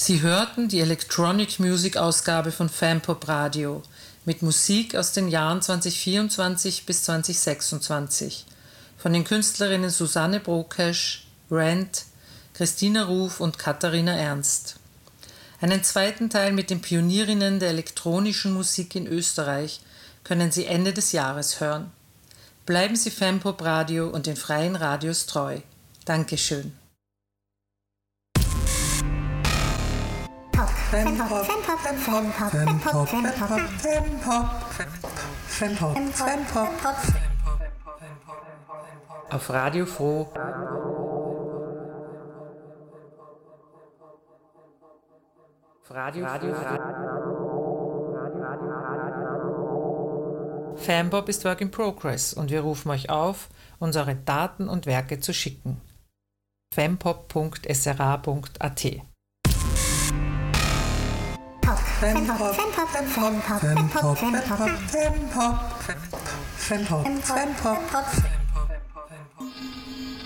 Sie hörten die Electronic Music Ausgabe von Fempop Radio mit Musik aus den Jahren 2024 bis 2026 von den Künstlerinnen Susanne Brokesch, Rent, Christina Ruf und Katharina Ernst. Einen zweiten Teil mit den Pionierinnen der elektronischen Musik in Österreich können Sie Ende des Jahres hören. Bleiben Sie Fempop Radio und den freien Radios treu. Dankeschön. Auf Radio Froh. Fempop ist Work in Progress und wir rufen euch auf, unsere Daten und Werke zu schicken. fempop.sra.at Fempop.